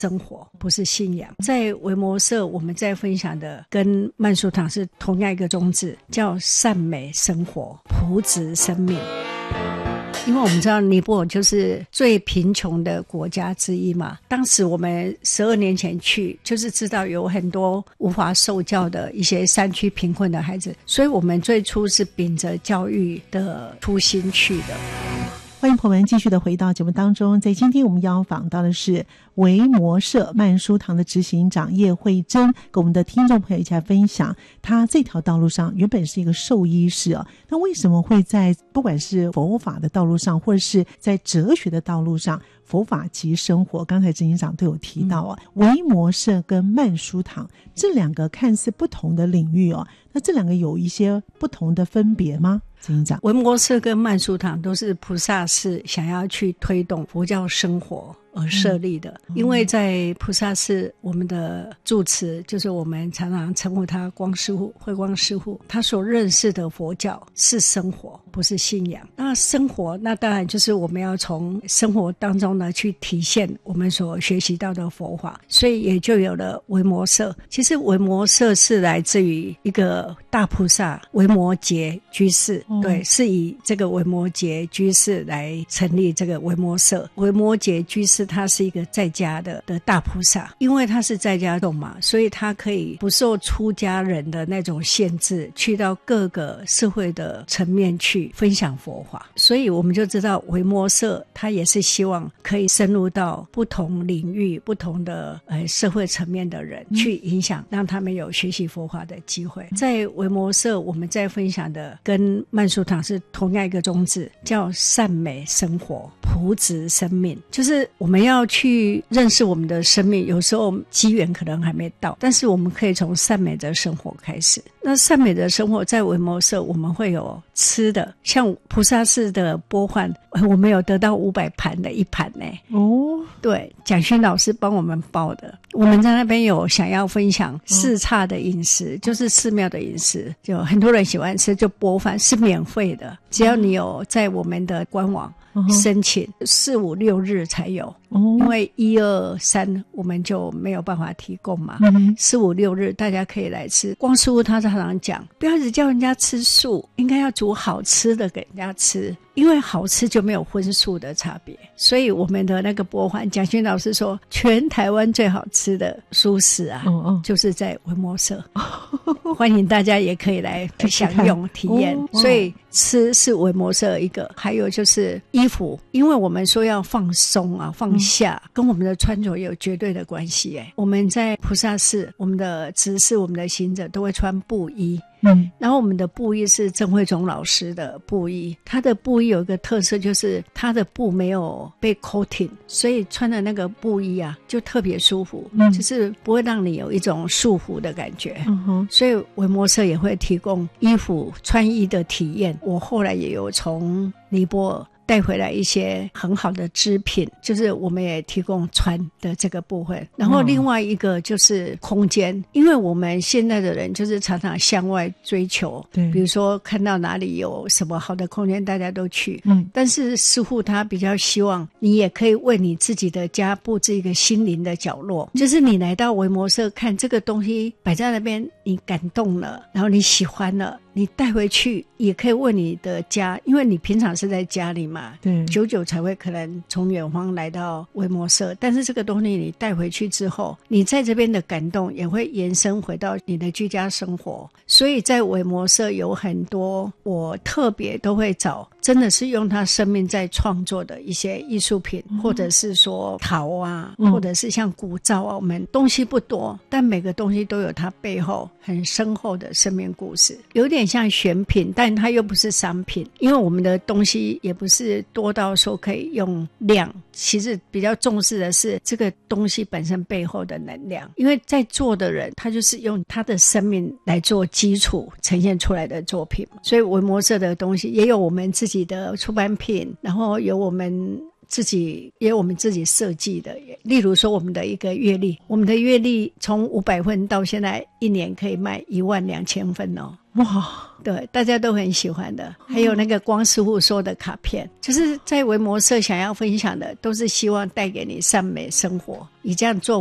生活，不是信仰。在维摩社我们在分享的跟曼殊堂是同样一个宗旨，叫善美生活，朴质生命。因为我们知道尼泊尔就是最贫穷的国家之一嘛，当时我们12年前去，就是知道有很多无法受教的一些山区贫困的孩子，所以我们最初是秉着教育的初心去的。 欢迎朋友们继续的回到节目当中，在今天我们邀访到的是维摩社曼殊堂的执行长叶慧珍，跟我们的听众朋友一起来分享他这条道路上原本是一个兽医师那为什么会在不管是佛法的道路上或者是在哲学的道路上，佛法及生活，刚才执行长都有提到维摩社跟曼殊堂这两个看似不同的领域那这两个有一些不同的分别吗？维摩社跟曼殊堂都是菩萨寺想要去推动佛教生活而设立的，因为在菩萨寺我们的住持就是我们常常称呼他光师父、慧光师父，他所认识的佛教是生活，不是信仰。那生活那当然就是我们要从生活当中呢去体现我们所学习到的佛法，所以也就有了维摩社。其实维摩社是来自于一个大菩萨维摩诘居士，对，是以这个维摩诘居士来成立这个维摩社。维摩诘居士他是一个在家的大菩萨，因为他是在家众嘛，所以他可以不受出家人的那种限制，去到各个社会的层面去分享佛法。所以我们就知道维摩社他也是希望可以深入到不同领域不同的社会层面的人去影响，让他们有学习佛法的机会。在维摩社我们在分享的跟曼殊堂是同样一个宗旨，叫善美生活，朴质生命。就是我们要去认识我们的生命，有时候机缘可能还没到，但是我们可以从善美的生活开始。那善美的生活在维摩社我们会有吃的，像菩萨寺的钵饭我们有得到500盘的一盘呢。对，蒋勋老师帮我们包的。我们在那边有想要分享寺刹的饮食，就是寺庙的饮食，就很多人喜欢吃，就钵饭是免费的，只要你有在我们的官网申请，4、5、6日才有，因为1、2、3我们就没有办法提供嘛。4、5、6日大家可以来吃。光师父他常常讲，不要只叫人家吃素，应该要煮好吃的给人家吃，因为好吃就没有荤素的差别。所以我们的那个钵饭，蒋勋老师说全台湾最好吃的素食就是在维摩社欢迎大家也可以来享用体验。所以吃是维摩社一个，还有就是衣服，因为我们说要放松放下，跟我们的穿着也有绝对的关系我们在菩萨寺，我们的执事、我们的行者都会穿布衣，然后我们的布衣是郑慧忠老师的布衣，他的布衣有一个特色，就是他的布没有被 coating， 所以穿的那个布衣就特别舒服，就是不会让你有一种束缚的感觉。所以维摩社也会提供衣服穿衣的体验。我后来也有从尼泊尔带回来一些很好的织品，就是我们也提供穿的这个部分。然后另外一个就是空间，因为我们现在的人就是常常向外追求，比如说看到哪里有什么好的空间大家都去，但是师父他比较希望你也可以为你自己的家布置一个心灵的角落，就是你来到维摩社看这个东西摆在那边，你感动了，然后你喜欢了，你带回去也可以为你的家，因为你平常是在家里嘛，久久才会可能从远方来到维摩社，但是这个东西你带回去之后，你在这边的感动也会延伸回到你的居家生活。所以在维摩社有很多我特别都会找真的是用他生命在创作的一些艺术品，或者是说陶或者是像古造我们东西不多，但每个东西都有它背后很深厚的生命故事，有点像选品，但它又不是商品，因为我们的东西也不是多到说可以用量，其实比较重视的是这个东西本身背后的能量，因为在做的人他就是用他的生命来做基础呈现出来的作品，所以维摩社的东西也有我们自己的出版品，然后有我们自己设计的，例如说我们的一个月历，我们的月历从500份到现在一年可以卖12000份哇， 对，大家都很喜欢的。还有那个光师傅说的卡片，就是在维摩社想要分享的，都是希望带给你善美生活，以这样做